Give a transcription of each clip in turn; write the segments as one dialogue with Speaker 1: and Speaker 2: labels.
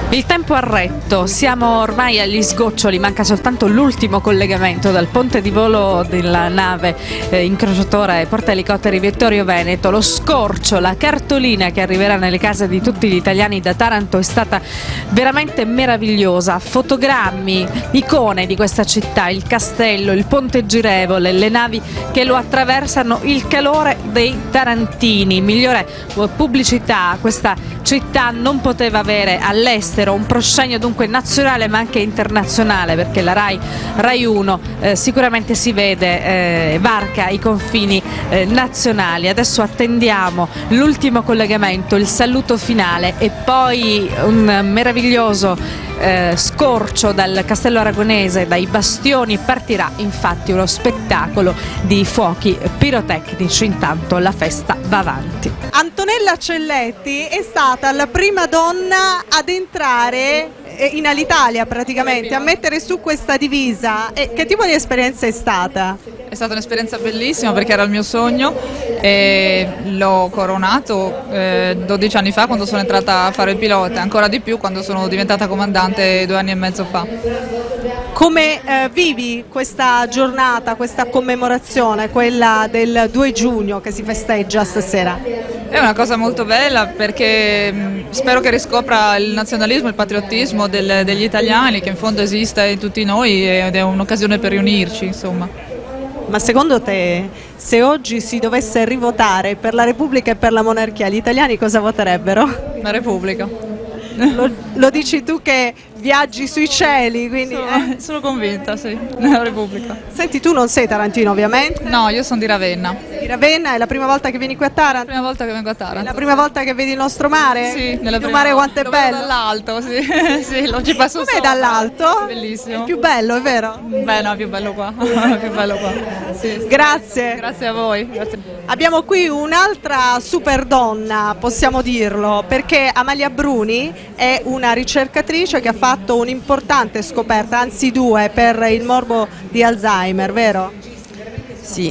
Speaker 1: Il tempo ha retto, siamo ormai agli sgoccioli, manca soltanto l'ultimo collegamento dal ponte di volo della nave incrociatore porta elicotteri Vittorio Veneto. Lo scorcio, la cartolina che arriverà nelle case di tutti gli italiani da Taranto è stata veramente meravigliosa. Fotogrammi, icone di questa città, il castello, il ponte girevole, le navi che lo attraversano, il calore dei tarantini. Migliore pubblicità questa città non poteva avere all'estero, un proscenio dunque nazionale ma anche internazionale, perché la Rai 1 sicuramente si vede, varca i confini nazionali. Adesso attendiamo l'ultimo collegamento, il saluto finale e poi un meraviglioso scorcio dal Castello Aragonese, dai bastioni. Partirà infatti uno spettacolo di fuochi pirotecnici, intanto la festa va avanti.
Speaker 2: Antonella Celletti è stata la prima donna ad entrare in Alitalia, praticamente, a mettere su questa divisa. E che tipo di esperienza è stata?
Speaker 3: È stata un'esperienza bellissima perché era il mio sogno e l'ho coronato 12 anni fa quando sono entrata a fare il pilota, ancora di più quando sono diventata comandante 2 anni e mezzo fa.
Speaker 2: Come vivi questa giornata, questa commemorazione, quella del 2 giugno che si festeggia stasera?
Speaker 3: È una cosa molto bella perché spero che riscopra il nazionalismo, il patriottismo degli italiani, che in fondo esiste in tutti noi ed è un'occasione per riunirci, insomma.
Speaker 2: Ma secondo te, se oggi si dovesse rivotare per la Repubblica e per la monarchia, gli italiani cosa voterebbero?
Speaker 3: La Repubblica.
Speaker 2: Lo dici tu che viaggi sui cieli, quindi...
Speaker 3: Sono convinta, sì, la Repubblica.
Speaker 2: Senti, tu non sei tarantino ovviamente?
Speaker 3: No, io sono di Ravenna.
Speaker 2: Di Ravenna, è la prima volta che vieni qui a Taranto?
Speaker 3: La prima volta che vengo a Taranto.
Speaker 2: È la prima volta che vedi il nostro mare?
Speaker 3: Sì,
Speaker 2: il tuo mare quanto è bello?
Speaker 3: Dall'alto, sì, sì, lo ci passo
Speaker 2: Com'è
Speaker 3: sopra.
Speaker 2: dall'alto?
Speaker 3: Bellissimo.
Speaker 2: È più bello, è vero?
Speaker 3: Beh, no, più bello qua. Più bello qua. Sì.
Speaker 2: Grazie.
Speaker 3: Grazie a voi. Grazie.
Speaker 2: Abbiamo qui un'altra super donna, possiamo dirlo, perché Amalia Bruni è una ricercatrice che ha fatto un'importante scoperta, anzi due, per il morbo di Alzheimer, vero?
Speaker 4: Sì,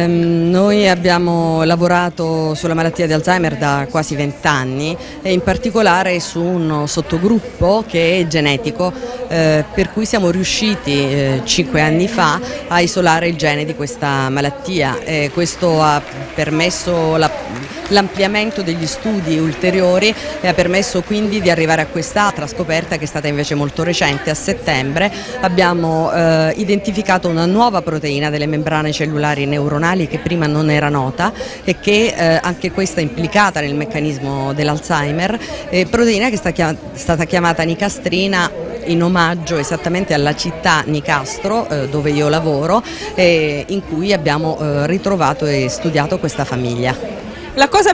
Speaker 4: noi abbiamo lavorato sulla malattia di Alzheimer da quasi 20 anni e in particolare su un sottogruppo che è genetico, per cui siamo riusciti 5 anni fa a isolare il gene di questa malattia. Questo ha permesso l'ampliamento degli studi ulteriori e ha permesso quindi di arrivare a quest'altra scoperta che è stata invece molto recente. A settembre abbiamo identificato una nuova proteina delle membrane cellulari neuronali che prima non era nota e che anche questa è implicata nel meccanismo dell'Alzheimer, proteina che è stata chiamata nicastrina in omaggio esattamente alla città Nicastro, dove io lavoro, in cui abbiamo ritrovato e studiato questa famiglia.
Speaker 2: La cosa